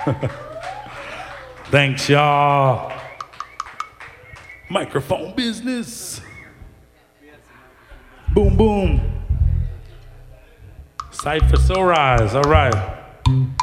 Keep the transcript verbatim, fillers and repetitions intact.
Thanks, y'all. Microphone business. Boom, boom. Cypher, so rise. All right.